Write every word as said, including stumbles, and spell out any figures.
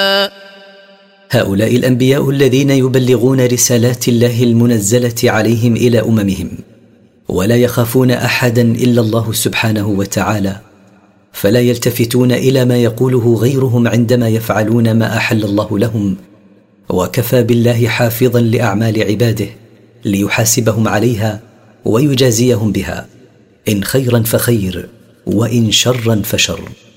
هؤلاء الأنبياء الذين يبلغون رسالات الله المنزلة عليهم إلى أممهم ولا يخافون أحدا إلا الله سبحانه وتعالى، فلا يلتفتون إلى ما يقوله غيرهم عندما يفعلون ما أحل الله لهم، وكفى بالله حافظا لأعمال عباده ليحاسبهم عليها ويجازيهم بها، إن خيرا فخير وإن شرا فشر.